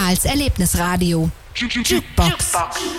als Erlebnisradio. Jukebox.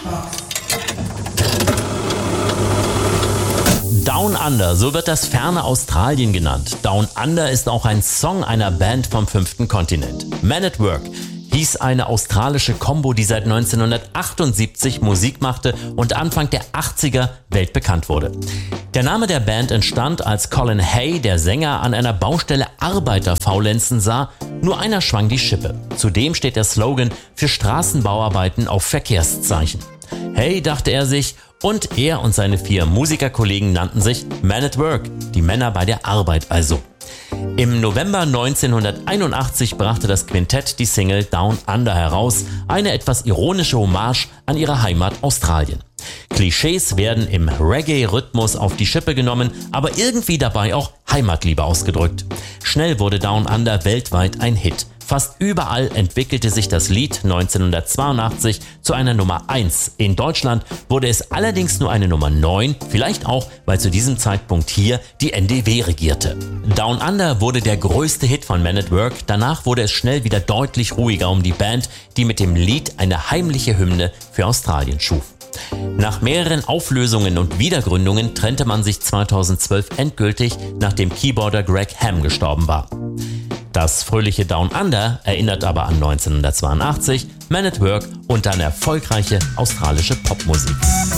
Down Under, so wird das ferne Australien genannt. Down Under ist auch ein Song einer Band vom 5. Kontinent. Man at Work hieß eine australische Combo, die seit 1978 Musik machte und Anfang der 80er weltbekannt wurde. Der Name der Band entstand, als Colin Hay, der Sänger, an einer Baustelle Arbeiter faulenzen sah. Nur einer schwang die Schippe. Zudem steht der Slogan für Straßenbauarbeiten auf Verkehrszeichen. Hey, dachte er sich, und er und seine 4 Musikerkollegen nannten sich Man at Work, die Männer bei der Arbeit also. Im November 1981 brachte das Quintett die Single Down Under heraus, eine etwas ironische Hommage an ihre Heimat Australien. Klischees werden im Reggae-Rhythmus auf die Schippe genommen, aber irgendwie dabei auch Heimatliebe ausgedrückt. Schnell wurde Down Under weltweit ein Hit. Fast überall entwickelte sich das Lied 1982 zu einer Nummer 1. In Deutschland wurde es allerdings nur eine Nummer 9, vielleicht auch, weil zu diesem Zeitpunkt hier die NDW regierte. Down Under wurde der größte Hit von Man at Work, danach wurde es schnell wieder deutlich ruhiger um die Band, die mit dem Lied eine heimliche Hymne für Australien schuf. Nach mehreren Auflösungen und Wiedergründungen trennte man sich 2012 endgültig, nachdem Keyboarder Greg Ham gestorben war. Das fröhliche Down Under erinnert aber an 1982, Man at Work und an erfolgreiche australische Popmusik.